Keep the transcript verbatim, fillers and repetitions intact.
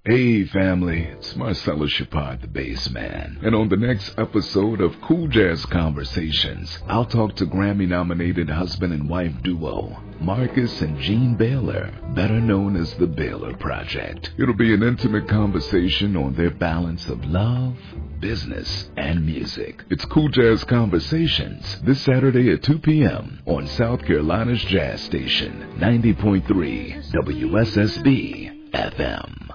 Hey family, it's Marcelo Shapard, the bass man. And on the next episode of Cool Jazz Conversations, I'll talk to Grammy-nominated husband and wife duo, Marcus and Jean Baylor, better known as the Baylor Project. It'll be an intimate conversation on their balance of love, business, and music. It's Cool Jazz Conversations this Saturday at two p.m. on South Carolina's Jazz Station, ninety point three W S S B F M.